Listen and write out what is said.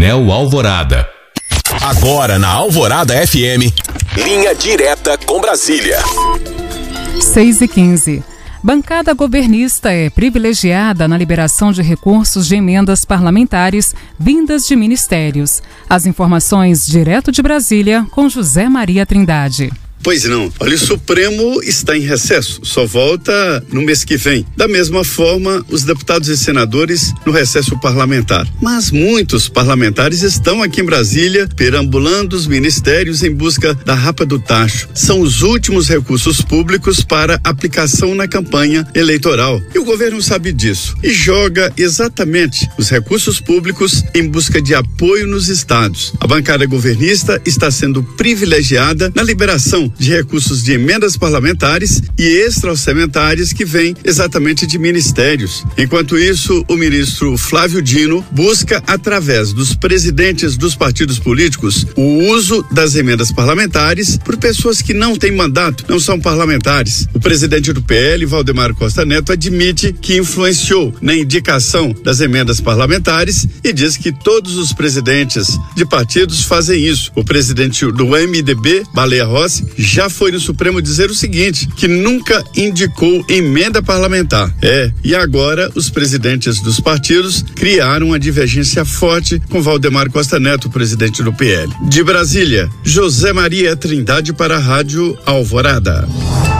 Painel Alvorada. Agora na Alvorada FM, linha direta com Brasília. 6h15. Bancada governista é privilegiada na liberação de recursos de emendas parlamentares vindas de ministérios. As informações direto de Brasília com José Maria Trindade. Pois não. Olha, o Supremo está em recesso, só volta no mês que vem. Da mesma forma, os deputados e senadores no recesso parlamentar. Mas muitos parlamentares estão aqui em Brasília, perambulando os ministérios em busca da rapa do tacho. São os últimos recursos públicos para aplicação na campanha eleitoral. E o governo sabe disso e joga exatamente os recursos públicos em busca de apoio nos estados. A bancada governista está sendo privilegiada na liberação de recursos de emendas parlamentares e extra-orçamentárias que vêm exatamente de ministérios. Enquanto isso, o ministro Flávio Dino busca, através dos presidentes dos partidos políticos, o uso das emendas parlamentares por pessoas que não têm mandato, não são parlamentares. O presidente do PL, Valdemar Costa Neto, admite que influenciou na indicação das emendas parlamentares e diz que todos os presidentes de partidos fazem isso. O presidente do MDB, Baleia Rossi, já foi no Supremo dizer o seguinte, que nunca indicou emenda parlamentar. E agora os presidentes dos partidos criaram uma divergência forte com Valdemar Costa Neto, presidente do PL. De Brasília, José Maria Trindade para a Rádio Alvorada.